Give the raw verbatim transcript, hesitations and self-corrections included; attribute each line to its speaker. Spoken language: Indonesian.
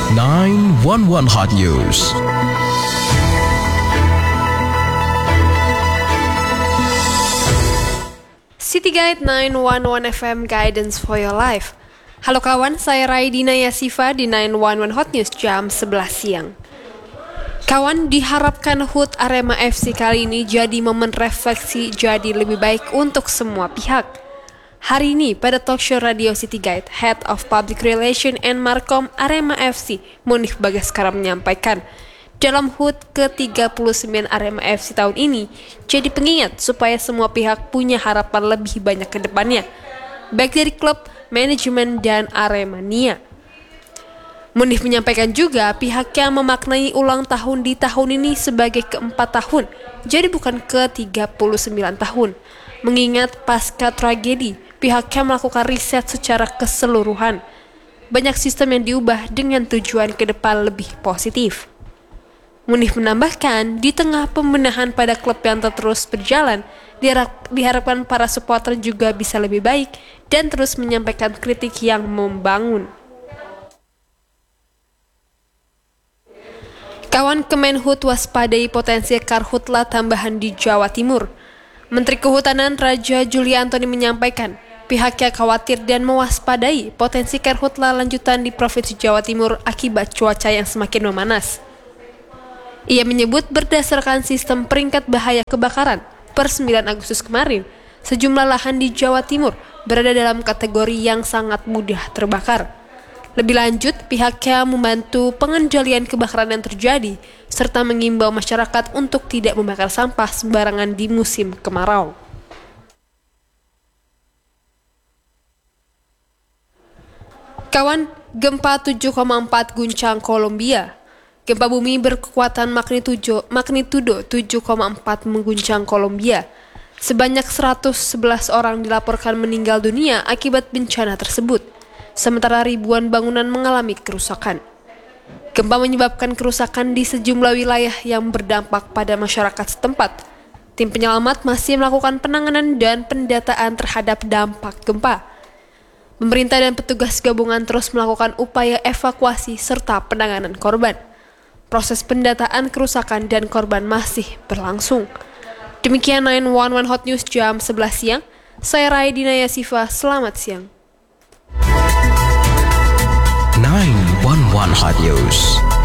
Speaker 1: nine one one Hot News.
Speaker 2: City Guide nine one one F M Guidance for Your Life. Halo kawan, saya Raidina Yasifa di nine one one Hot News jam sebelas siang. Kawan, diharapkan H U T Arema F C kali ini jadi momen refleksi jadi lebih baik untuk semua pihak. Hari ini pada talkshow radio City Guide, Head of Public Relation and Markom Arema F C, Munif Bagaskara menyampaikan, dalam H U T ke tiga puluh sembilan Arema F C tahun ini, jadi pengingat supaya semua pihak punya harapan lebih banyak ke depannya, baik dari klub, manajemen, dan Aremania. Munif menyampaikan juga pihaknya memaknai ulang tahun di tahun ini sebagai keempat tahun, jadi bukan ke tiga puluh sembilan tahun. Mengingat pasca tragedi, pihaknya melakukan riset secara keseluruhan. Banyak sistem yang diubah dengan tujuan ke depan lebih positif. Munif menambahkan, di tengah pembenahan pada klub yang terus berjalan, diharap, diharapkan para supporter juga bisa lebih baik dan terus menyampaikan kritik yang membangun. Kawan, Kemenhut waspadai potensi karhutla tambahan di Jawa Timur. Menteri Kehutanan Raja Juli Antoni menyampaikan, pihaknya khawatir dan mewaspadai potensi karhutla lanjutan di Provinsi Jawa Timur akibat cuaca yang semakin memanas. Ia menyebut berdasarkan sistem peringkat bahaya kebakaran per sembilan Agustus kemarin, sejumlah lahan di Jawa Timur berada dalam kategori yang sangat mudah terbakar. Lebih lanjut, pihaknya membantu pengendalian kebakaran yang terjadi, serta mengimbau masyarakat untuk tidak membakar sampah sembarangan di musim kemarau. Kawan, gempa tujuh koma empat guncang Kolombia. Gempa bumi berkekuatan magnitudo, magnitudo tujuh koma empat mengguncang Kolombia. Sebanyak seratus sebelas orang dilaporkan meninggal dunia akibat bencana tersebut, sementara ribuan bangunan mengalami kerusakan. Gempa menyebabkan kerusakan di sejumlah wilayah yang berdampak pada masyarakat setempat. Tim penyelamat masih melakukan penanganan dan pendataan terhadap dampak gempa. Pemerintah dan petugas gabungan terus melakukan upaya evakuasi serta penanganan korban. Proses pendataan kerusakan dan korban masih berlangsung. Demikian nine one one Hot News jam sebelas siang. Saya Raidina Yasifa, selamat siang.
Speaker 1: nine one one Hot News.